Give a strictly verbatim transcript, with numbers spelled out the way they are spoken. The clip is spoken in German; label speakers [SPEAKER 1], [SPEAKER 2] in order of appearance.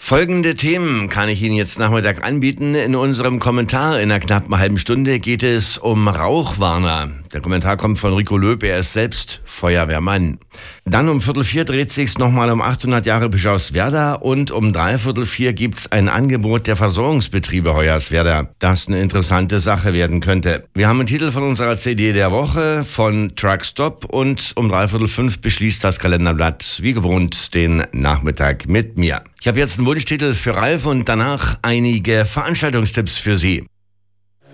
[SPEAKER 1] Folgende Themen kann ich Ihnen jetzt Nachmittag anbieten. In unserem Kommentar in einer knappen halben Stunde geht es um Rauchwarner. Der Kommentar kommt von Rico Löb, er ist selbst Feuerwehrmann. Dann um Viertel vier dreht sich's nochmal um achthundert Jahre Bischofswerda und um dreiviertel vier gibt's ein Angebot der Versorgungsbetriebe Hoyerswerda, das eine interessante Sache werden könnte. Wir haben einen Titel von unserer C D der Woche von Truckstop und um dreiviertel fünf beschließt das Kalenderblatt wie gewohnt den Nachmittag mit mir. Ich habe jetzt einen Wunschtitel für Ralf und danach einige Veranstaltungstipps für Sie.